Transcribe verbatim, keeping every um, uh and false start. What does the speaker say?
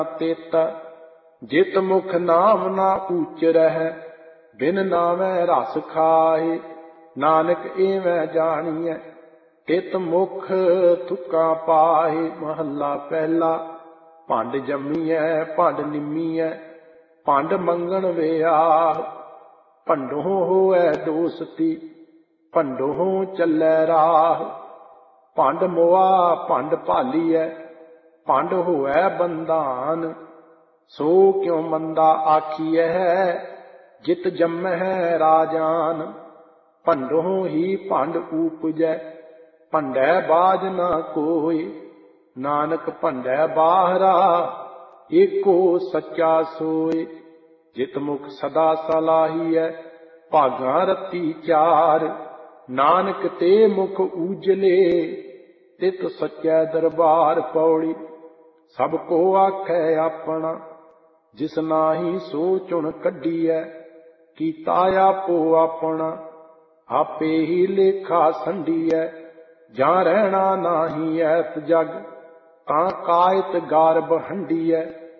ਤੇਤਾ ਜਿਤ ਮੁਖ ਨਾਮ ਨਾ ਊਚ ਰਹਿ ਬਿਨ ਨਾਮੈ ਰਸ ਖਾਏ ਨਾਨਕ ਏਵੈ ਜਾਣੀਐ ਤਿਤ ਮੁਖ ਤੁਕਾਂ ਪਾਏ। ਮਹੱਲਾ ਪਹਿਲਾ। ਭੰਡ ਜੰਮੀਐ ਭੰਡ ਨਿੰਮੀਐ ਭੰਡ ਮੰਗਣ ਵਿਆਹ ਭੰਡੋਂ ਹੋਐ ਦੋਸਤੀ ਭੰਡੋਂ ਚੱਲੈ ਰਾਹ। ਭੰਡ ਮੋਆ ਭੰਡ ਭਾਲੀਐ ਭੰਡ ਹੋਐ ਬੰਧਾਨ ਸੋ ਕਿਉ ਮੰਦਾ ਆਖੀਐ ਜਿਤ ਜੰਮਹਿ ਰਾਜਾਨ। ਭੰਡੋਂ ਹੀ ਭੰਡ ਊਪਜੈ ਭੰਡੈ ਬਾਝ ਨਾ ਕੋਈ ਨਾਨਕ ਭੰਡੈ ਬਾਹਰਾ ਏਕੋ ਸੱਚਾ ਸੋਇ। ਜਿਤ ਮੁਖ ਸਦਾ ਸਲਾਹੀਐ ਭਾਗਾਂ ਰਤੀ ਚਾਰ ਨਾਨਕ ਤੇ ਮੁਖ ਊਜਲੇ ਤਿਤ ਸੱਚੈ ਦਰਬਾਰ। ਪੌੜੀ। ਸਭ ਕੋ ਆਖੈ ਆਪਣਾ ਜਿਸ ਨਾਹੀ ਸੋ ਚੁਣ ਕੱਢੀਐ ਕੀਤਾ ਆਪੋ ਆਪਣਾ ਆਪੇ ਹੀ ਲੇਖਾ ਸੰਡੀਐ। ਜਾਂ ਰਹਿਣਾ ਨਾਹੀ ਐਸ ਜਗ ਤਾਂ ਕਾਇਤ ਗਾਰਬ ਹੰਡੀਐ।